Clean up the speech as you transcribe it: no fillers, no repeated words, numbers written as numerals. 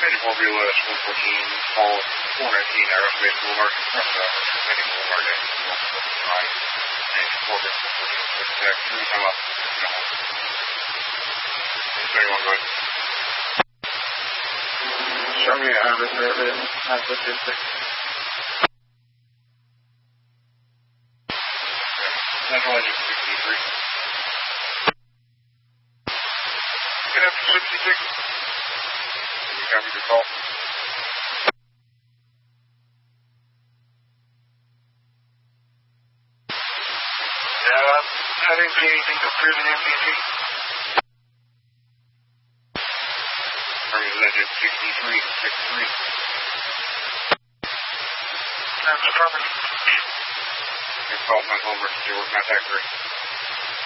94 BLS 114, call 419, Aero Base Boulevard, Heading Boulevard, right, 94 Base 114, contact 3, come up, anyone go ahead. Show me how to serve it, have logistics. Central Engine 63. Get up to 66. You copy your call. I didn't see anything to prove an MPC. Legend 6363. That's the property. Call my home emergency, we're contact 3.